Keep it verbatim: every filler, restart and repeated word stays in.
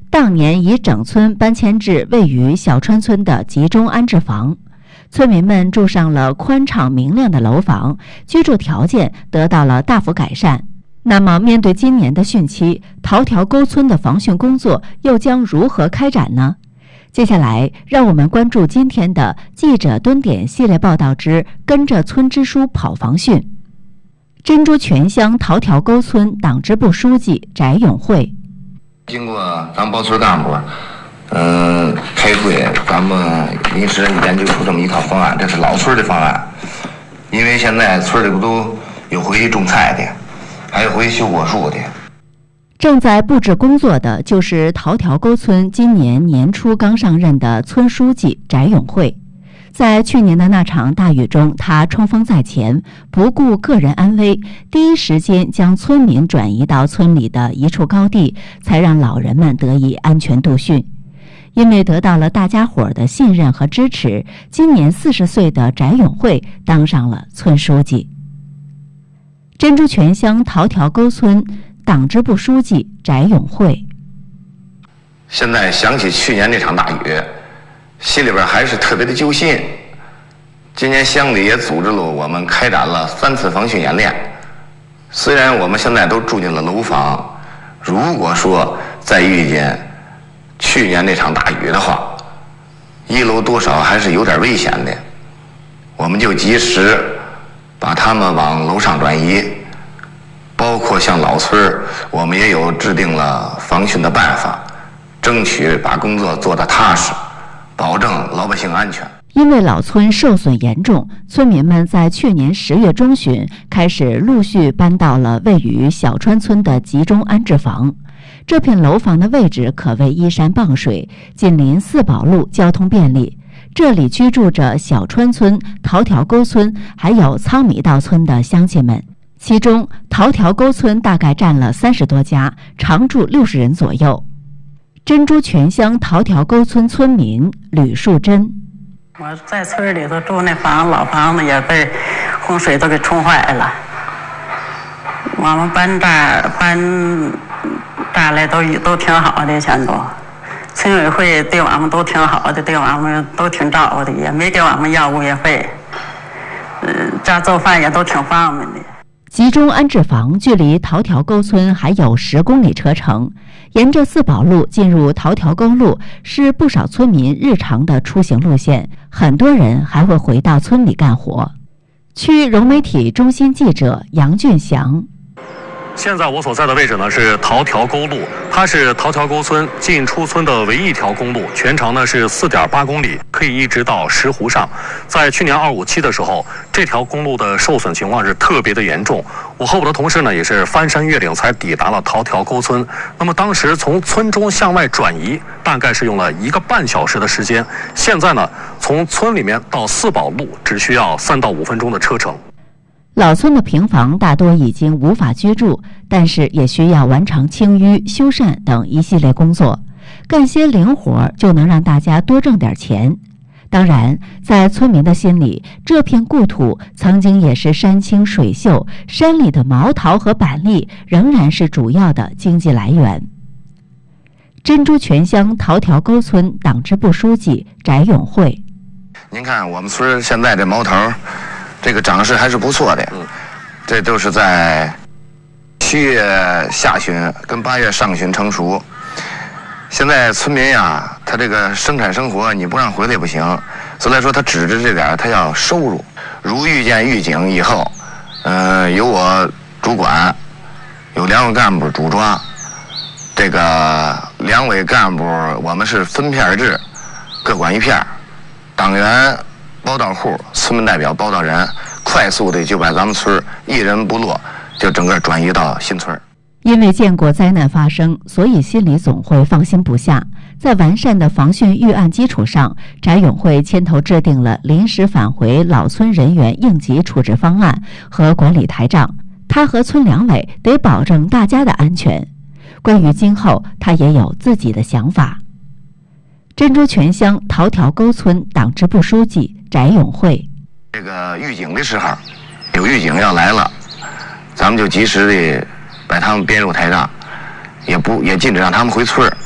当年已整村搬迁至位于小川村的集中安置房，村民们住上了宽敞明亮的楼房，居住条件得到了大幅改善。那么，面对今年的汛期，桃条沟村的防汛工作又将如何开展呢？接下来，让我们关注今天的记者蹲点系列报道之“跟着村支书跑防汛”。珍珠泉乡桃条沟村党支部书记翟永会。 经过咱们包村干部，嗯、呃，开会，咱们临时研究出这么一套方案，这是老村的方案。因为现在村里不都有回去种菜的，还有回去修果树的。 正在布置工作的就是桃条沟村今年年初刚上任的村书记翟永会。在去年的那场大雨中，他冲锋在前，不顾个人安危，第一时间将村民转移到村里的一处高地，才让老人们得以安全度汛。因为得到了大家伙的信任和支持，今年四十岁的翟永会当上了村书记。珍珠泉乡桃条沟村党支部书记翟永会。 现在想起去年那场大雨，心里边还是特别的揪心。今年乡里也组织了我们开展了三次防汛演练。虽然我们现在都住进了楼房，如果说再遇见去年那场大雨的话，一楼多少还是有点危险的。我们就及时把他们往楼上转移，包括像老村，我们也有制定了防汛的办法，争取把工作做得踏实，保证老百姓安全。 因为老村受损严重，村民们在去年十月中旬开始陆续搬到了位于小川村的集中安置房。这片楼房的位置可谓依山傍水，紧邻四宝路，交通便利。这里居住着小川村、桃条沟村还有仓米道村的乡亲们，其中桃条沟村大概占了三十多家，常住六十人左右。珍珠泉乡桃条沟村村民吕树珍。 我在村里头住那房子，老房子也被洪水都给冲坏了。我们搬这儿搬这儿来都都挺好的，全都村委会对我们都挺好的，对我们都挺照顾的，也没给我们要物业费。嗯，这做饭也都挺方便的。 集中安置房距离桃条沟村还有十公里车程，沿着四宝路进入桃条沟路是不少村民日常的出行路线，很多人还会回到村里干活。区融媒体中心记者杨俊祥。 现在我所在的位置呢是桃条沟路，它是桃条沟村进出村的唯一一条公路，全长呢是 四点八公里，可以一直到石湖上。在去年二五七的时候，这条公路的受损情况是特别的严重。我和我的同事呢也是翻山越岭才抵达了桃条沟村。那么当时从村中向外转移，大概是用了一个半小时的时间。现在呢，从村里面到四宝路只需要三到五分钟的车程。 老村的平房大多已经无法居住，但是也需要完成清淤、修缮等一系列工作，干些零活就能让大家多挣点钱。当然，在村民的心里，这片故土曾经也是山清水秀，山里的毛桃和板栗仍然是主要的经济来源。珍珠泉乡桃条沟村党支部书记翟永会。 您看我们村现在这毛桃这个长势还是不错的，这都是在七月下旬跟八月上旬成熟。现在村民呀，他这个生产生活你不让回来不行，所以来说他指着这点他要收入。如遇见预警以后，嗯、呃，由我主管，有两位干部主抓，这个两位干部我们是分片制，各管一片，党员报道户，村民代表报道人，快速的就把咱们村一人不落，就整个转移到新村。 因为见过灾难发生，所以心里总会放心不下。在完善的防汛预案基础上，翟永会牵头制定了临时返回老村人员应急处置方案和管理台账。他和村两委得保证大家的安全。关于今后，他也有自己的想法。珍珠泉乡桃条沟村党支部书记翟永会。 这个预警的时候，有预警要来了，咱们就及时的把他们编入台账，也不也禁止让他们回村。